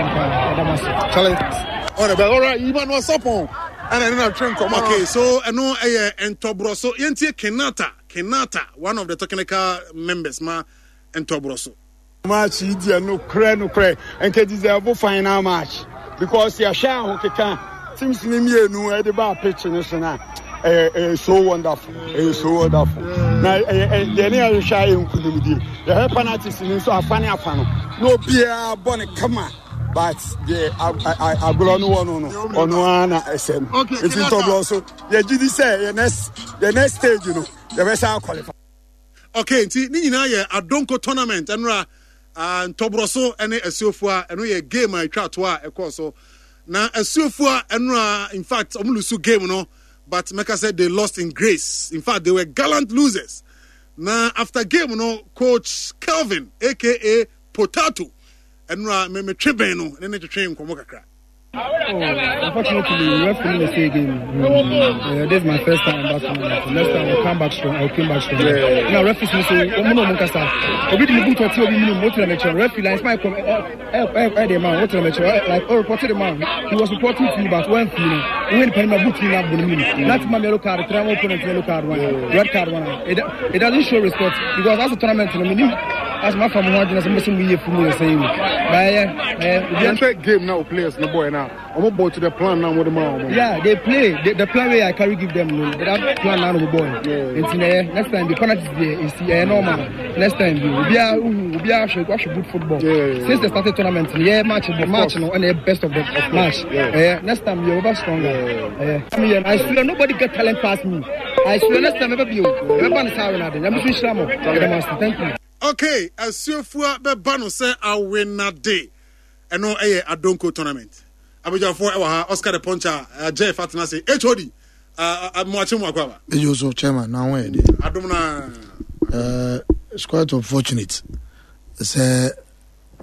in Challenge. All right, even what's up on? And I don't train come. Okay, so I know a and Tobroso, Yentie Kenata, Kenata, one of the technical members, ma and Tobroso. Match easier, no cray, no cray, and can deserve a final match because you're shy, okay, can seems to me, no, at the bar pitching is now. Uh, so wonderful, uh, so wonderful. Now, the near shy in Kududi, the help penalties in so a funny afano. No beer, bonnet, come on. But the I go no one on one S M. It's in Tobroso. The G D say the next the next stage, you know, the rest are qualified. Okay, see, Nina, a Donko tournament, and and Tobroso, and a Sofua, and we a game I try to a course. Now, a Sofua, and in fact, Omulusu game, no. But Mecca said they lost in grace. In fact, they were gallant losers. Now, after game, you know, Coach Kelvin, a k a. Potato, and me Tribeno, and then to train Komokakra. Oh, unfortunately, we have to win the same game. Mm. Uh, this is my first time back home. So next time I'll come back strong. I'll come back strong. Yeah. Now, referee say, "Oh, no, Monkasa. We didn't move to a team. We didn't move to the match. Referee, like my come, help, help, help the man. What to the match? Like, oh, reported the man. He was reporting to me about one thing. We went to boot him up with me. Not my yellow card. Try opponent yellow card one, red card one. It, it doesn't show respect because that's a tournament. I mean, as my family wanted, I'm missing me for me saying. But yeah, the game now players no boy now. I'm about to the plan now with the man. Yeah, they play. The, the plan where I carry give them, but that plan now with the boy. Yeah. And uh, next time the penalty is there. It's uh, normal. Next time we be a we be a should watch good football. Yeah. Since the started tournament, yeah, match the match no, and the best of the of match. Yeah. Uh, next time we over stronger. Yeah. Uh, I mean, I swear nobody get talent past me. I swear next time ever be you. Everyone is having that. I'm just Shlamo. Thank you. Okay, as you for the Bano say I win that day. And no a Adonko tournament. Abuja for Oscar the Poncha, uh, Jeff Fatna say H O D. Uh, I'm watching Wakaba. Joseph Chairman, now where? I don't know. Uh, it's quite unfortunate. It's uh,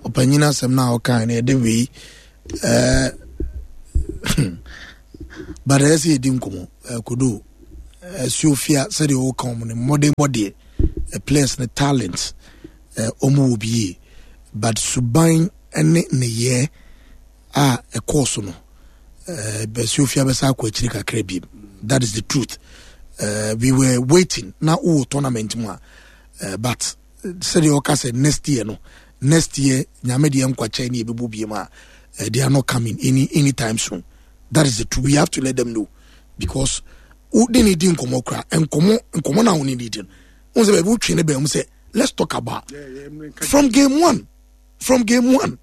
opanyina asɛm na ɔka na ɛde wei eh but I say dim komo kodo Sofia said the whole common modern body a place the talent omu will be but subain ene ne ye ah a course no but Sofia besa ko chiri kakra bi. That is the truth. Uh, we were waiting now oh tournament more uh, but said the oka said next year no next year nyame de am kwacha ni ebebu bi ma they are not coming any anytime soon. That is the truth. We have to let them know because who they need in komo kra and komo and komo na woni need on say we train be say let's talk about yeah, yeah, from game one from game one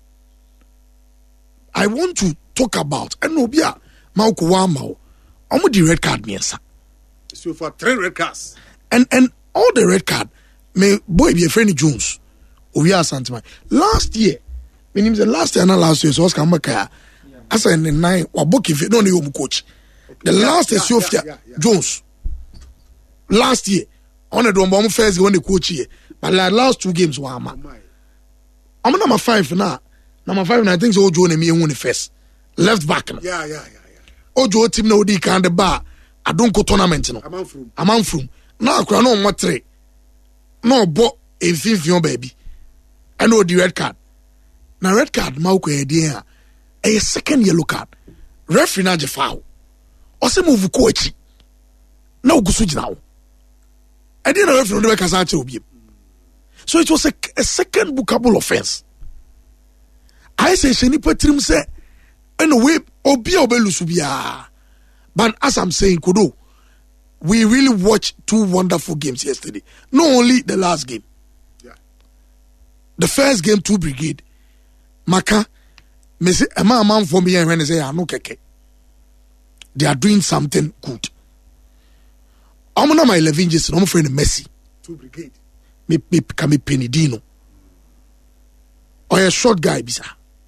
I want to talk about and obia ma ko wa ma omo the red card miensa. So for three red cards. And and all the red card, may boy be a friend Jones. We are Santama. Last year, when him the last year, not last year, so Oscar Maka. As in the nine or book if you don't know coach. The yeah, last is yeah, Sofia yeah, yeah, yeah. Jones. Last year, on the bomb first when the coach here, but like last two games were ama. I'm number five now. Number five, and I think so. Joe and me won the first left back. Yeah, yeah, yeah, yeah. Ojo team no di can the bar. I don't go tournament no. Among from. Among from. Now I no more three. No bo a fifth baby. I know the red card. Now red card mauko idea. A second yellow card. Referee na je foul. Ose move ko echi. Na ogusu gina. I didn't referee no be kasa che obi. So it was a, a second bookable offense. I say sheni patrim say anyway obi obelusu bia. But as I'm saying, Kodo, we really watched two wonderful games yesterday. Not only the last game. Yeah. The first game, two brigade. Maka, me say, a man for me and when they say, I no keke. They are doing something good. I'm not my eleven just, I'm friend Messi. Two brigade. Me, me, kami Penidino. Or a short guy, bisa.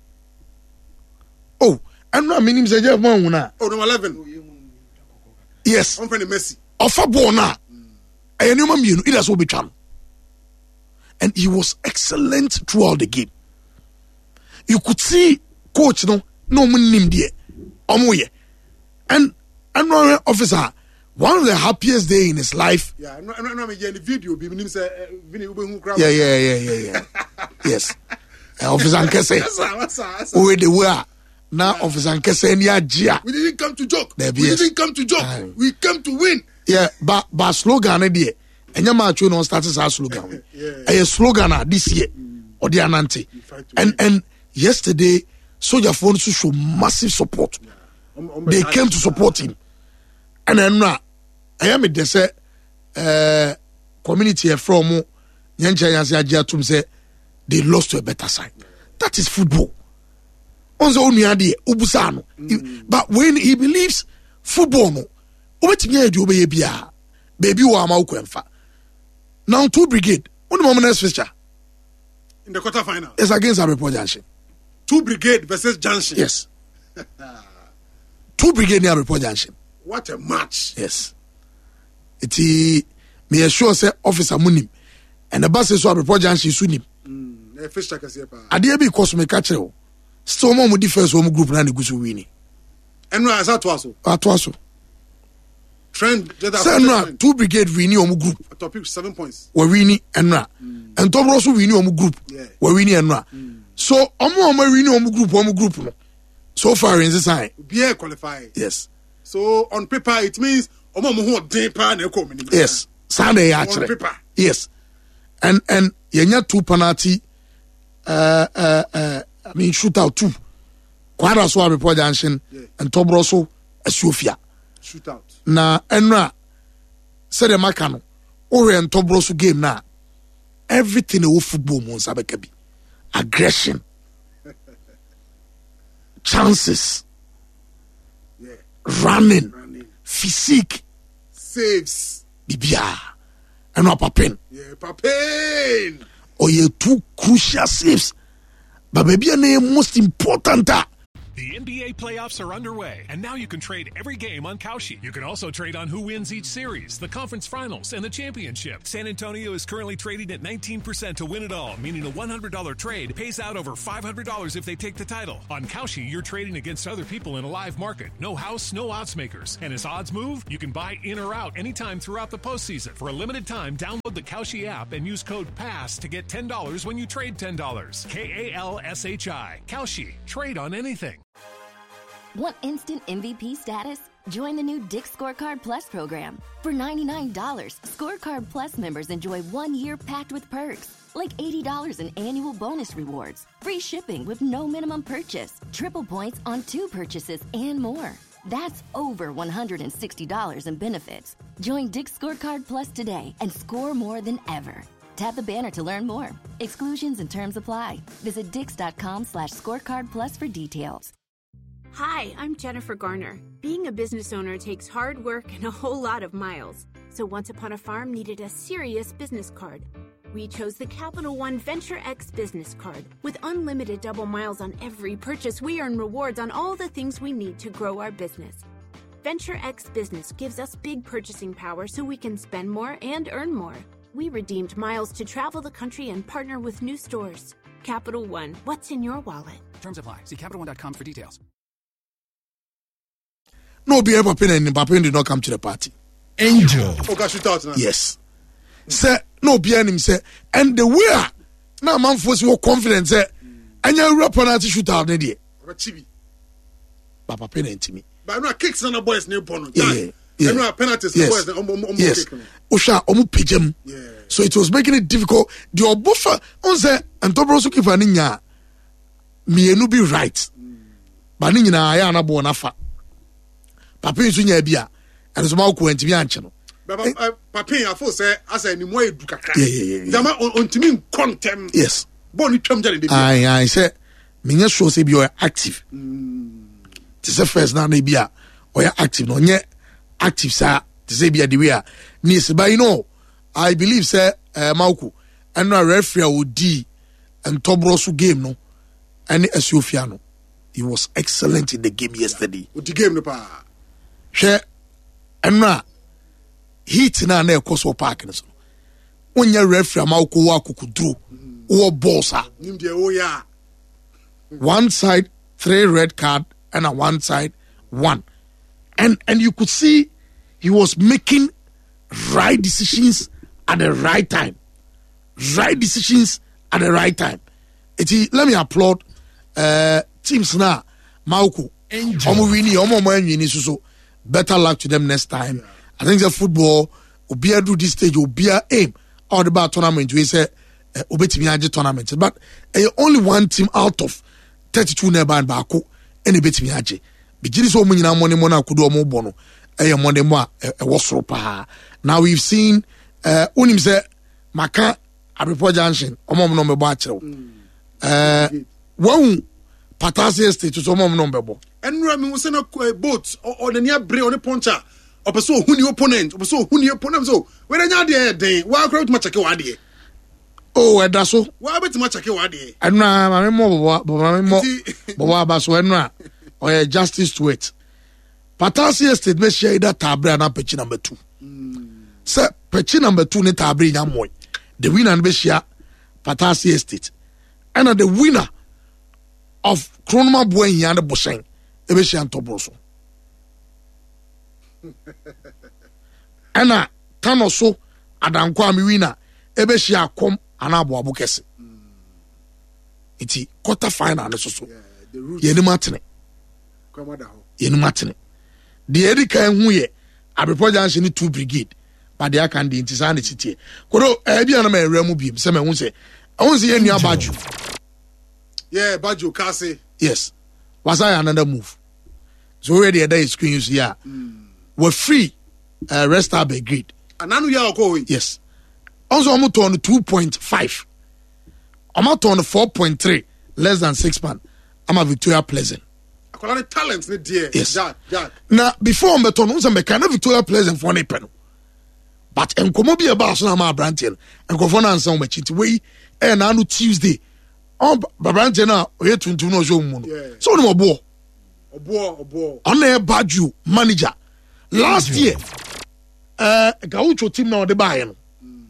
Oh, I'm not meaning say, Jeff Mauna. Oh, number eleven. Yes. I'm friend Messi. Ofa bona. I knew him, it has all be charm. And he was excellent throughout the game. You could see coach no no man named there. Omoye. And another officer, one of the happiest day in his life. Yeah, I'm not I'm not the video be name say Vini Ube crowd. Yeah, yeah, yeah, yeah, yeah. Yes. Uh, officer Nkese. Where they were. Now, yeah. Officer Nkese ni ajia. We didn't come to joke. There we yes. didn't come to joke. Aye. We came to win. Yeah, but but slogan e dey. Enya ma atwe no start as slogan. Yeah. A slogan this year. Mm. Or the anante. And and yesterday, Soldier Phone show massive support. Yeah. Um, um, they came to support him. And then now, I am it. They say, uh, community from Nyancha Yansi Ajia Tum say they lost to a better side. Yeah. That is football. On the only idea, Ubusano. But when he believes football, no, what me do baby, baby, wa ma now two brigade. One moment next fixture in the quarterfinal. It's against Abreport Junction. Two brigade versus Junction. Yes. Two brigade near Abreport Junction. What a match! Yes. It me assure say officer munim and the bus is so Abreport Junction sunim. Hmm. Fixture kasi pa. Ade be cause me catch you. Still more defense home group na negusu winning. And no as atwaso. Atwaso. Trend say no two brigade winning home group. Topic seven points. We winning and na. And top also winning home group. Yeah. We winning and na. So omo omo winning home group home group no. So far in this time. Be qualify. Yes. So on paper it means omo omo ho den pa na come ni. Yes. Sunday actually. On paper. Yes. And and yenya two penalty uh uh uh I mean, shoot out two. Quadra so Abreport Junction yeah. And Tobroso a Sofia. Shoot out. Na enra said the Macano or and Tobroso game now. Everything in football months abekabi. Aggression. Chances. Yeah. Running. Running. Physique. Saves. Bibia. And no Papen. Yeah, Papen. Or you two crucial saves. But maybe a name most important. The N B A playoffs are underway, and now you can trade every game on Kalshi. You can also trade on who wins each series, the conference finals, and the championship. San Antonio is currently trading at nineteen percent to win it all, meaning a one hundred dollars trade pays out over five hundred dollars if they take the title. On Kalshi, you're trading against other people in a live market. No house, no odds makers. And as odds move, you can buy in or out anytime throughout the postseason. For a limited time, download the Kalshi app and use code PASS to get ten dollars when you trade ten dollars. K A L S H I. Kalshi. Trade on anything. Want instant M V P status? Join the new Dick Scorecard Plus program. For ninety-nine dollars, Scorecard Plus members enjoy one year packed with perks, like eighty dollars in annual bonus rewards, free shipping with no minimum purchase, triple points on two purchases, and more. That's over one hundred sixty dollars in benefits. Join Dick Scorecard Plus today and score more than ever. Tap the banner to learn more. Exclusions and terms apply. Visit dix.com slash scorecard plus for details. Hi, I'm Jennifer Garner. Being a business owner takes hard work and a whole lot of miles. So Once Upon a Farm needed a serious business card. We chose the Capital One Venture X business card. With unlimited double miles on every purchase, we earn rewards on all the things we need to grow our business. Venture X Business gives us big purchasing power so we can spend more and earn more. We redeemed miles to travel the country and partner with new stores. Capital One, what's in your wallet? Terms apply. See Capital One dot com for details. No, be ever pin and Mbappe did not come to the party. Angel. Okay, shoot out now. Yes. Say no be him say and the way now man force your confidence say and you penalty shoot out there. Papa penalty me. But no kicks on the boys new bono. Yeah. Yeah. And no penalties yes. the boys um, um, yes. Osha omu pijem. Yeah. So it was making it difficult. The obufa on say and Tobroso keep an nya me no be right. But ni na aya na bo na fa. Papa nso nya bia and so ma ko ntimi anche no. But Papa afo say as any more edu kakra. Yeah yeah yeah. Dama ontimi contem. Yes. Boni twam jare de. Ai ai say me nya show say be you active. Mm. This is first now na bia or active no nye active sir to say bia the way miss but you know I believe say uh, Mauku and no referee would D and Tobroso game no and Esiofiano. He was excellent in the game yesterday. What the game no pa. She and na heat na na ekoso park no so. Onya referee Mauku wa kukudru o bossa. Nim de o ya. One side three red card and on one side one. And and you could see he was making right decisions at the right time. Right decisions at the right time. It, let me applaud uh, teams now. Mauku. Omo wini, omo mo wini so better luck to them next time. Yeah. I think the football obia do this stage obia aim all about tournament we say obetimi age tournament but uh, only one team out of thirty-two nearby baako and obetimi age. Bigini so mo nyina mo ne mo na kodo omo bo no eh mo de mo a e wosoro pa. Now we've seen uh unim say maka Abripo Junction omo mo no mebo a kirew. Eh won Patasi Estate so omo mo no mebo. Enra mi wo se na boat or the near bre on poncha. Opeso hu ni opponent, opeso hu ni opponent so we nya de den wa akra tuma cheke wa de. Oh, eda so. Wa betima cheke wa de. Enra ma me mo bobo, bobo ma me mo bobo abaso enra. Or justice to it. Patasi Estate be share that tabre na pechi number two. Mm. Sir, pechi number two ne tabre nya moy. The winner be share Patasi Estate. And the winner of Kronoma Boy and the Bosen, e be share Tobroso. And a tano so adankwa mi winner e be share kom anabo abukese. Iti quarter final so so. Ye ni matene. Yenu matene. The Erika hu ye Abripo Junction two brigade but they can the intisane city. Kodo e bia na ma ewra bi se me hu se. Hu se ye nua Baju. Yeah, Baju Kase. Yes. Was I another move? So where the other screen you see here. Mm. We're free uh, rest up a grid. Ananu ya oko. Yes. Also I'm on two point five. I'm on four point three less than six man. I'm a Victoria Pleasant. Akwala talents ne dear. Yes. Jack, Jack. Now before me ton unse me kana Victoria Pleasant for ne pen. But enkomo bi e ba so na ma brantel. Enkofo na ansan ma chiti we e na anu Tuesday. On brantel na o ye tuntum no so mu no. So no mo bo. Obo obo. On a Baju manager. Last year, uh, Gaucho team now the buy no.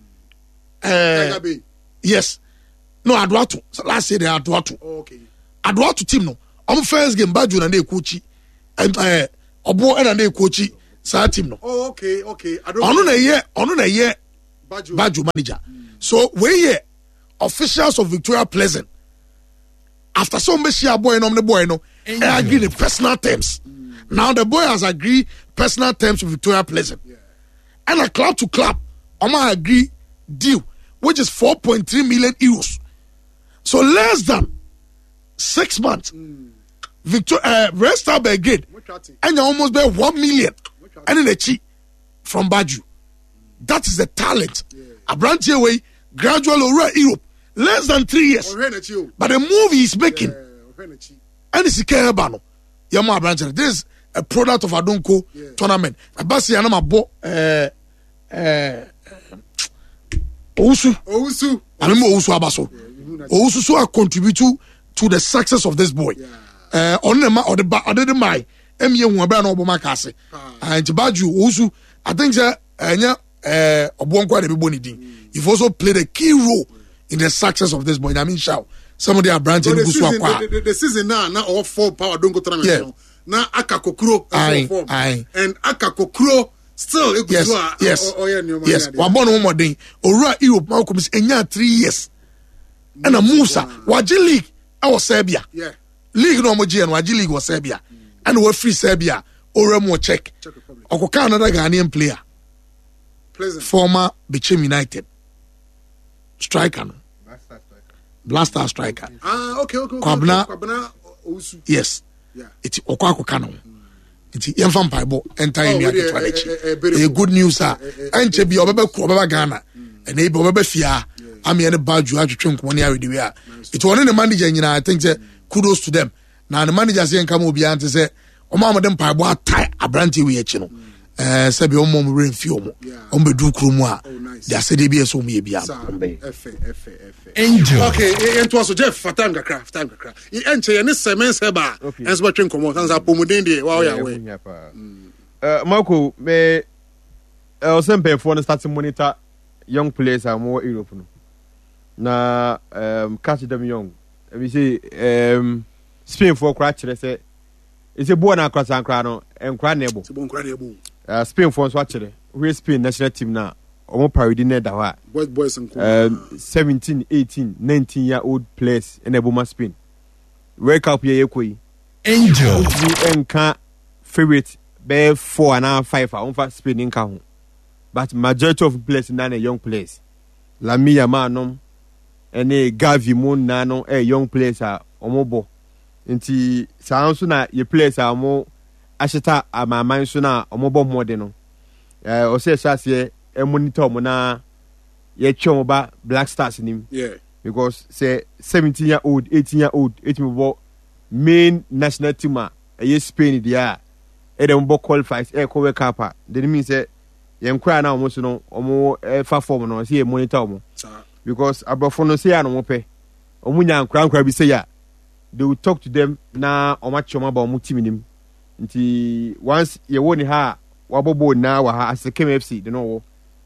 Uh, yes. No, Aduatu. Last year they Aduatu. Oh, okay. Aduatu team no. On first game Baju and they coachy. And uh Obo and they coachy. Sa team no. Oh, okay, okay. On a year, on a year Baju, Baju manager. Mm. So we here officials of Victoria Pleasant. After some share boy no the boy no, I agree the personal terms. Mm. Now the boy has agreed personal terms with Victoria Pleasant. Yeah. And a club to club, Oma agree deal, which is four point three million euros. So less than six months. Mm. Victoria uh, Red Star Brigade and you almost bear one million and in a cheap from Baju. That is the talent. Yeah. A branch away, gradual over Europe. Less than three years. But the move he's making. Yeah. And it's a Kerabano. Yama branch. This is a product of Adonko yeah. tournament. Abasi Anama Bo uh uh Ousu. Ousu. I remember Ousu Abaso. Ousu so I contribute to, to the success of this boy. Yeah. Uh on the or the other than my M U Wabano Bomakase. And Baju Ousu, I think that uh uh Obonqua de Bonidi. You've also played a key role in the success of this boy. I mean, shout. Some of their branches so the, season, the, the, the season now, now all four power don't go tournament. Yeah. Now Akakokuro aye, aye. and Akakokuro still yes, uh, yes, oh, oh, yeah, yes. One one more thing. Ora Europe now comes in three years. And a Musa, Waji League, our Serbia. Yeah. League no more G and Waji League was Serbia. Mm. And we're free Serbia. Ora more Czech. Czech Republic. Okoka another Ghanaian player. Pleasant. Former Bichim United. Striker. Blaster striker. Blaster striker. Ah, okay, okay, okay. Kwabna. Kwabna Ousu. Yes. Yeah. It's Okwako Kano. It's Yamfam Paibo, entire me a good news, sir. And Chebi Obeba Kwababa Ghana. And Able Obeba Fia. I mean, a badge you have to drink one year with the way. It's one in the manager, you know, I think that kudos to them. Now, the manager saying, come over and say, O Mamma them Paibo tie a brandy we you know. Uh, Sabi Omom rain fuel. Ombe do Krumwa. They said they be a so me be F A F A. Angel. Okay, it was Jeff Fatanga craft, Fatanga craft. He enter any cement seba. As what drink come out, and Pomodende, wow, yeah, uh, Marco, may uh, some pay for the starting monitor young players are more Europe. Na um, catch them young. We say um, Spain for crash. They say it's a born across and crown and cranable. It's a born cranable. Uh, Spain for watching. We Spain national team now. Omo parody ne da wa. Boys boys and um, seventeen, eighteen, nineteen year old players in Eboma Spain. World Cup ye ekoi. Angel. We enka favorite be four and a half five on for Spain in ka ho. But majority of players na na young players. Lami Yamanum ene Gavi Mon nano e young players a omo bo. Nti sa nso na ye players a omo ashita amaman so na omo bo modern no. Eh o se sase e monitor mo na ye twom ba Black Stars nim. Yeah. Because say seventeen year old, eighteen year old, eighteen bo main national team a e Spain dia e dem bo qualifies e ko World Cup. Then mean say yen kra na omo so no omo e fa form no say e monitor omo. Because abrofo no say no pe omo nya nkra nkra bi say ya they will talk to them na omo choma ba omo team nim. Nti once ye woni ha wabobo na wa ha as K M F C they know.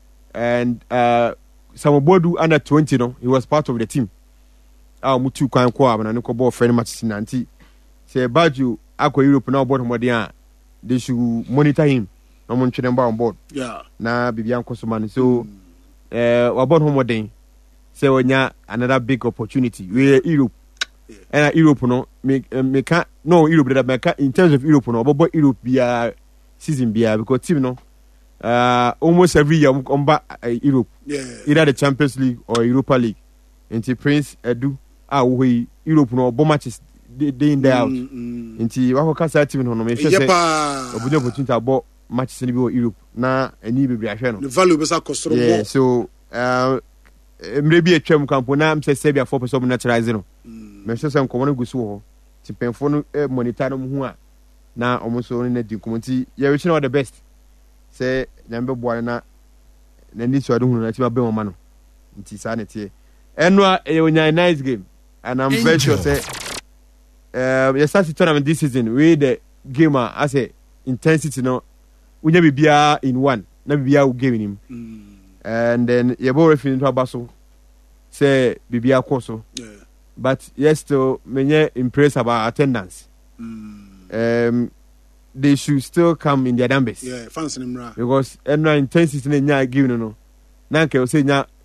And uh Samobodu under twenty no he was part of the team. Ah mutu kwan kwa na no ko ball friend match ninety. Say Baju akwa Europe na board modern a they should monitor him. No mon twene ba on board. Yeah. Na Bibian Kosoman so mm. uh wa board modern say onya another big opportunity. We Europe. Yeah. And Europe no me me can no Europe that me can in terms of Europe no but Europe be season be because team no uh almost every year come back uh, Europe. Yeah. Either the Champions League or Europa League. Nti Prince Edu ah we Europe no bo matches day in day out. Nti wa ko kasa team no no me sure say obunya opportunity abo matches ni bi Europe na ani bebre ahwe no. The value be sa kosoro. Yeah, so uh maybe a twem campo na am say Serbia four percent naturalize no. Me sure say nkomo no gusu ho. Ti penfo no monitor no hu a na omo so no na di nkomo nti ye wish all the best. Say nyambe boa na na ni so adu hunu na ti ba be mo ma no nti sa na tie enwa e onya nice game and I'm very sure say um yes start tournament this season we the game a asɛ intensity no wonya biribiara in one na biribiara wo game nim mm. and then yɛbɔ referee nto aba so sɛ biribiara kɔ so yeah. But yes still menye impressed about attendance mm. um, they should still come in their numbers yeah, fans in because every intensity na nya game no no na nke o say nya